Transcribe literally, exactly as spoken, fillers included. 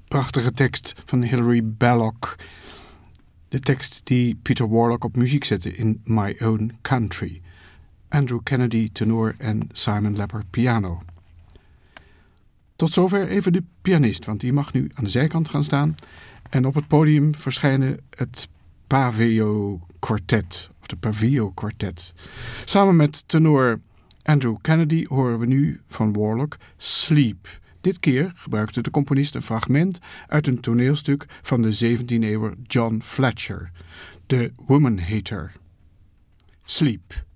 prachtige tekst van Hilary Belloc. De tekst die Peter Warlock op muziek zette in My Own Country. Andrew Kennedy tenor en Simon Lepper piano. Tot zover even de pianist, want die mag nu aan de zijkant gaan staan. En op het podium verschijnen het Paveo Quartet, of de Paveo Quartet. Samen met tenor Andrew Kennedy horen we nu van Warlock Sleep. Dit keer gebruikte de componist een fragment uit een toneelstuk van de zeventiende eeuwer John Fletcher, The Woman Hater. Sleep.